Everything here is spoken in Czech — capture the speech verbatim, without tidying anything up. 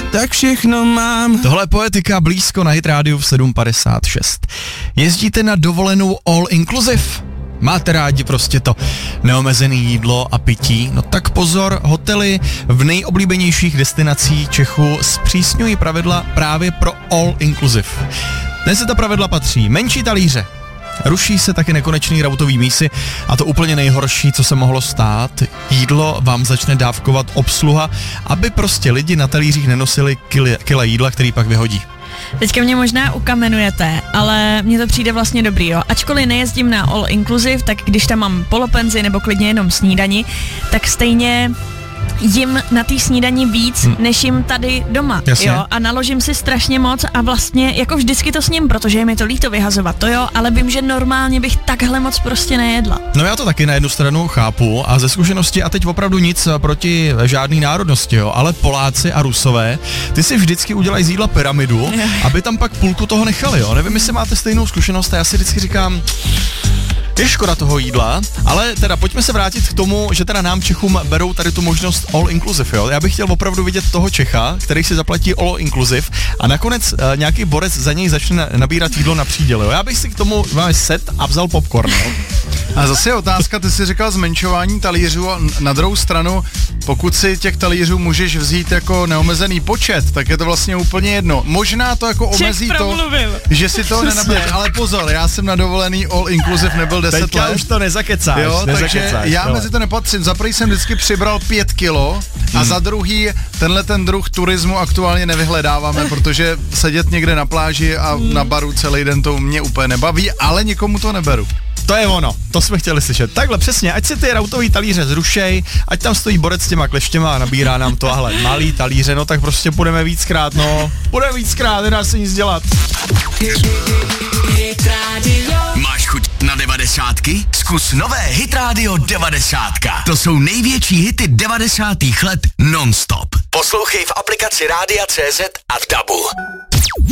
tak všechno mám. Tohle je Poetika blízko na Hit Rádiu v sedm padesát šest. Jezdíte na dovolenou all inclusive? Máte rádi prostě to neomezené jídlo a pití? No tak pozor, hotely v nejoblíbenějších destinacích Čechů zpřísňují pravidla právě pro all inclusive. Dnes se ta pravidla patří menší talíře, ruší se taky nekonečný rautový mísy a to úplně nejhorší, co se mohlo stát, jídlo vám začne dávkovat obsluha, aby prostě lidi na talířích nenosili kily, kila jídla, který pak vyhodí. Teďka mě možná ukamenujete, ale mně to přijde vlastně dobrý, jo. Ačkoliv nejezdím na all inclusive, tak když tam mám polopenzi nebo klidně jenom snídani, tak stejně jim na té snídani víc, hmm. než jim tady doma, Jasně. jo, a naložím si strašně moc a vlastně jako vždycky to sním, protože je mi to líto vyhazovat, to jo, ale vím, že normálně bych takhle moc prostě nejedla. No já to taky na jednu stranu chápu a ze zkušenosti a teď opravdu nic proti žádný národnosti, jo, ale Poláci a Rusové, ty si vždycky udělají z jídla pyramidu, aby tam pak půlku toho nechali, jo, nevím, jestli máte stejnou zkušenost a já si vždycky říkám, je škoda toho jídla, ale teda pojďme se vrátit k tomu, že teda nám Čechům berou tady tu možnost all inclusive, jo. Já bych chtěl opravdu vidět toho Čecha, který si zaplatí all inclusive a nakonec uh, nějaký borec za něj začne nabírat jídlo na příděl, jo. Já bych si k tomu máme set a vzal popcorn, jo. A zase je otázka, ty jsi říkal zmenšování talířů a na druhou stranu, pokud si těch talířů můžeš vzít jako neomezený počet, tak je to vlastně úplně jedno. Možná to jako omezí to, že si to nenabíráš, ale pozor, já jsem na dovolený all inclusive nebyl deset Teďka let. už to nezakecáš, jo, nezakecáš, takže já jo. mezi to nepatřím. Za prvý jsem vždycky přibral pět kilo a hmm. za druhý tenhle ten druh turismu aktuálně nevyhledáváme, protože sedět někde na pláži a hmm. na baru celý den to mě úplně nebaví, ale nikomu to neberu. To je ono, to jsme chtěli slyšet. Takhle přesně, ať si ty rautový talíře zrušej, ať tam stojí borec s těma kleštěma a nabírá nám to, ale malý talíře, no tak prostě půjdeme víckrát, no. Půjdeme víckrát, nedá se nic dělat. Máš chuť na devadesátky? Zkus nové Hit Radio devadesátka. To jsou největší hity devadesátých let non-stop. Poslouchej v aplikaci Rádia C Z a v Dabu.